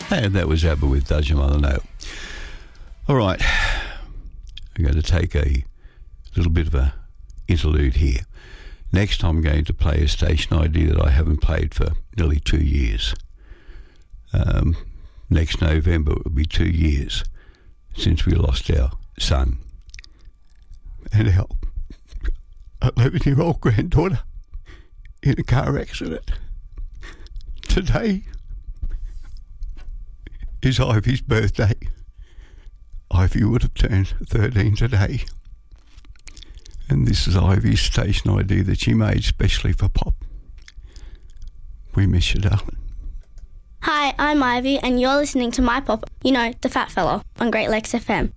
And that was ABBA with Does Your Mother Know? All right, I'm going to take a little bit of a interlude here. Next, I'm going to play a station ID that I haven't played for nearly 2 years. Next November it will be 2 years since we lost our son and our 11-year-old granddaughter in a car accident. Today is Ivy's birthday. Ivy would have turned 13 today. And this is Ivy's station ID that she made specially for Pop. We miss you, darling. Hi, I'm Ivy, and you're listening to My Pop, you know, the fat fella, on Great Lakes FM.